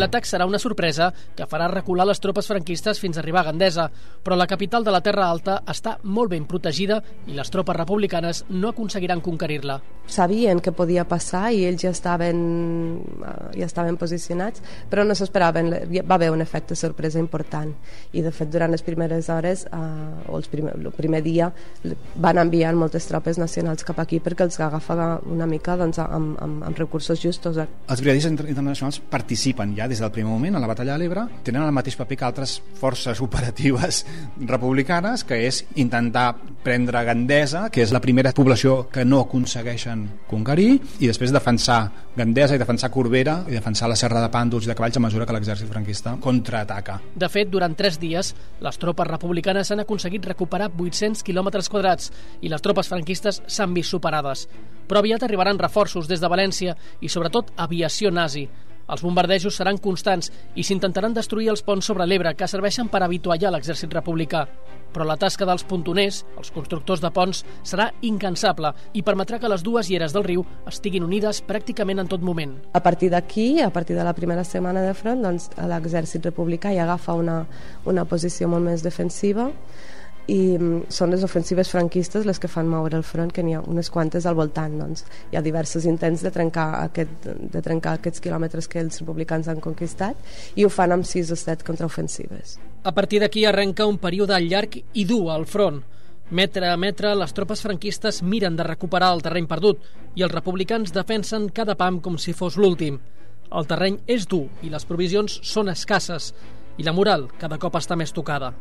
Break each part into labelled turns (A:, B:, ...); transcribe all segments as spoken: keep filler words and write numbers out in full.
A: L'atac serà una sorpresa que farà recular les tropes franquistes fins a arribar a Gandesa, però la capital de la Terra Alta està molt ben protegida i les tropes republicanes no aconseguiran conquerir-la.
B: Sabien que podia passar i ells ja estaven, ja estaven posicionats, però no s'esperaven, va haver un efecte sorpresa important. I de fet durant les primeres hores, eh, o el primer, el primer dia, van enviar moltes tropes nacionals cap aquí perquè els agafava una mica doncs, amb, amb, amb recursos justos.
C: Els brigadistes internacionals participen ja des del primer moment a la batalla de l'Ebre, tenen el mateix paper que altres forces operatives republicanes, que és intentar prendre Gandesa, que és la primera població que no aconsegueixen conquerir, i després defensar Gandesa i defensar Corbera i defensar la Serra de Pàndols i de Cavalls a mesura que l'exèrcit franquista contraataca.
A: De fet, durant tres dies, les tropes republicanes han aconseguit recuperar vuit-cents quilòmetres quadrats i les tropes franquistes s'han vist superades. Però aviat arribaran reforços des de València i sobretot aviació nazi. Els bombardejos seran constants i s'intentaran destruir els ponts sobre l'Ebre que serveixen per avituallar l'exèrcit republicà. Però la tasca dels pontoners, els constructors de ponts, serà incansable i permetrà que les dues lleres del riu estiguin unides pràcticament en tot moment.
B: A partir d'aquí, a partir de la primera setmana de front, doncs, l'exèrcit republicà ja agafa una, una posició molt més defensiva i són les ofensives franquistes les que fan moure el front, que n'hi ha unes quantes al voltant. Doncs. Hi ha diversos intents de trencar, aquest, de trencar aquests quilòmetres que els republicans han conquistat i ho fan amb sis o set contraofensives.
A: A partir d'aquí arrenca un període llarg i dur al front. Metre a metre, les tropes franquistes miren de recuperar el terreny perdut i els republicans defensen cada pam com si fos l'últim. El terreny és dur i les provisions són escasses i la moral cada cop està més tocada.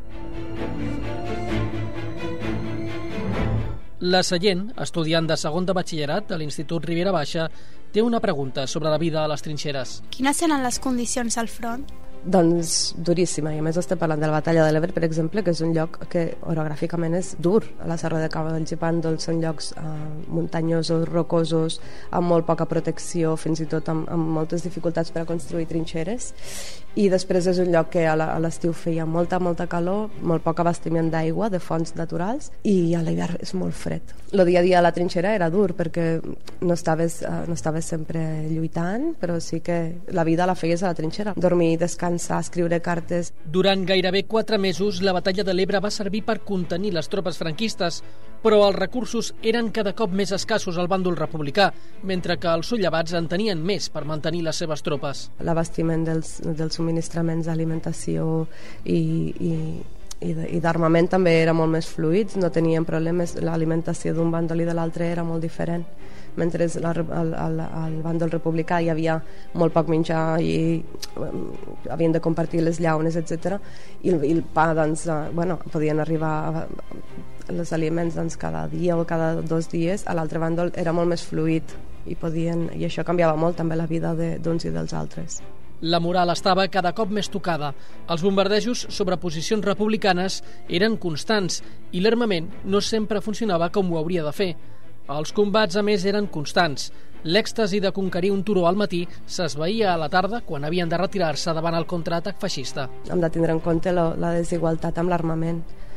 A: La Sallent, estudiant de segon de batxillerat a l'Institut Ribera Baixa, té una pregunta sobre la vida a les trinxeres.
D: Quines eren les condicions al front?
B: Doncs duríssima, i a més estem parlant de la batalla de l'Ebre, per exemple, que és un lloc que orogràficament és dur. A la Serra de Cavalls i Pàndols són llocs eh, muntanyosos, rocosos, amb molt poca protecció, fins i tot amb, amb moltes dificultats per a construir trinxeres, i després és un lloc que a l'estiu feia molta, molta calor, molt poc abastiment d'aigua, de fonts naturals, i a l'hivern és molt fred. El dia a dia a la trinxera era dur perquè no estaves, eh, no estaves sempre lluitant, però sí que la vida la feies a la trinxera. Dormir, descansar, escriure cartes.
A: Durant gairebé quatre mesos, la batalla de l'Ebre va servir per contenir les tropes franquistes, però els recursos eren cada cop més escassos al bàndol republicà, mentre que els sollevats en tenien més per mantenir les seves tropes.
B: L'abastiment dels, dels subministraments d'alimentació i, i, i d'armament també era molt més fluid, no tenien problemes, l'alimentació d'un bàndol i de l'altre era molt diferent. Mentre al, al, al bàndol republicà hi havia molt poc menjar i um, havien de compartir les llaunes, etcètera. I el, i el pa, doncs, uh, bueno, podien arribar a, els aliments doncs, cada dia o cada dos dies. A l'altre bàndol era molt més fluid i, podien, i això canviava molt també la vida d'uns i dels altres.
A: La moral estava cada cop més tocada. Els bombardejos sobre posicions republicanes eren constants i l'armament no sempre funcionava com ho hauria de fer. Els combats, a més, eren constants. L'èxtasi de conquerir un turó al matí s'esvaïa a la tarda quan havien de retirar-se davant el contraatac feixista.
B: Hem de tindre en compte la, la desigualtat amb l'armament.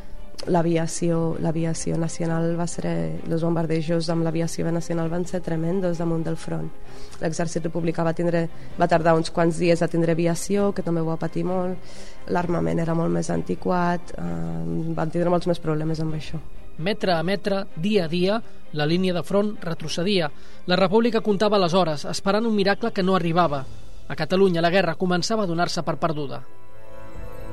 B: L'aviació l'aviació nacional va ser... Els bombardejos amb l'aviació nacional van ser tremendos damunt del front. L'exèrcit republicà va, tindre, va tardar uns quants dies a tindre aviació, que també ho va patir molt. L'armament era molt més antiquat, eh, van tindre molts més problemes amb això.
A: Metre a metre, dia a dia, la línia de front retrocedia. La república comptava les hores, esperant un miracle que no arribava. A Catalunya la guerra començava a donar-se per perduda.